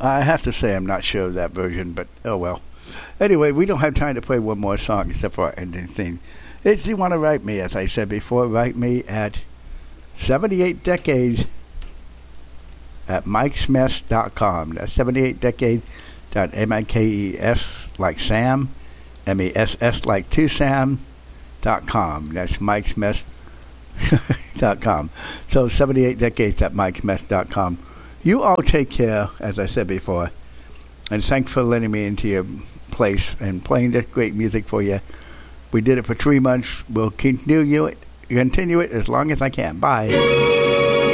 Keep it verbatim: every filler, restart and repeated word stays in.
I have to say I'm not sure of that version, but oh well. Anyway, we don't have time to play one more song except for our ending theme. If you want to write me, as I said before, write me at seventy-eight decades at mikesmith dot com. That's seventy-eight decades dot M I K E S like Sam, M E S S like two Sam dot com. That's mikesmith dot com. So seventy-eight decades at mikesmith dot com. You all take care, as I said before, and thanks for letting me into your place and playing this great music for you. We did it for three months. We'll continue it, continue it as long as I can. Bye.